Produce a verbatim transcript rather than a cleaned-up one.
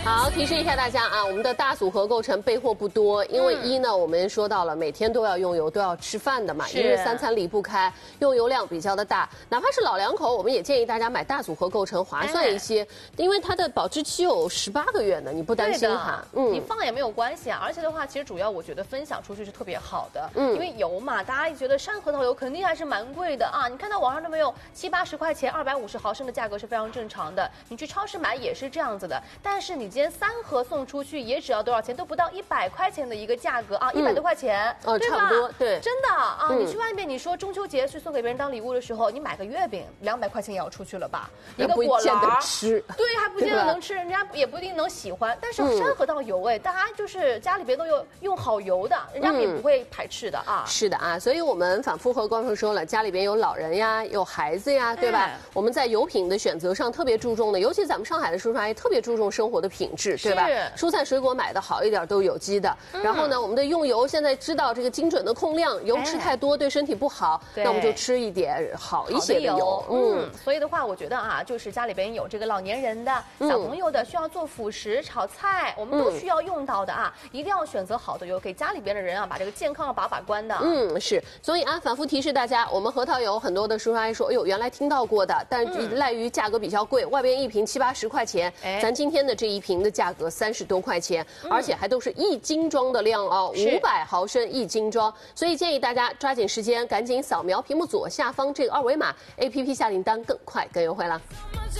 好，提示一下大家啊，我们的大组合构成备货不多，因为一呢，我们说到了每天都要用油，都要吃饭的嘛，一日三餐离不开，用油量比较的大。哪怕是老两口，我们也建议大家买大组合构成划算一些，因为它的保质期有十八个月呢，你不担心哈？ 嗯，你放也没有关系啊。而且的话，其实主要我觉得分享出去是特别好的，嗯，因为油嘛，大家觉得山核桃油肯定还是蛮贵的啊。你看到网上都没有七八十块钱，二百五十毫升的价格是非常正常的。你去超市买也是这样子的，但是你今天三盒送出去也只要多少钱？都不到一百块钱的一个价格啊，一百多块钱， 哦， 对吧？ 差不多，对， 真的啊，你去外面，你说中秋节去送给别人当礼物的时候，你买个月饼，两百块钱也要出去了吧？一个果篮吃， 对，还不见得能吃，人家也不一定能喜欢。但是山核桃油，哎，大家就是家里边都有用好油的，人家也不会排斥的啊。 是的啊，所以我们反复和观众说了，家里边有老人呀，有孩子呀，对吧？我们在油品的选择上特别注重的，尤其咱们上海的叔叔阿姨特别注重生活的品质，对吧？蔬菜水果买的好一点都有机的。然后呢，我们的用油现在知道这个精准的控量，油吃太多对身体不好，那我们就吃一点好一些的油。 嗯，所以的话，我觉得啊，就是家里边有这个老年人的、小朋友的，需要做辅食、炒菜，我们都需要用到的啊，一定要选择好的油，给家里边的人啊，把这个健康要把把关的。 嗯，是。所以啊，反复提示大家，我们核桃油很多的叔叔阿姨说，哎呦，原来听到过的，但赖于价格比较贵，外边一瓶七八十块钱，咱今天的这一瓶的价格三十多块钱，而且还都是一斤装的量哦，五百毫升一斤装，所以建议大家抓紧时间，赶紧扫描屏幕左下方这个二维码 ，A P P 下订单更快更优惠了。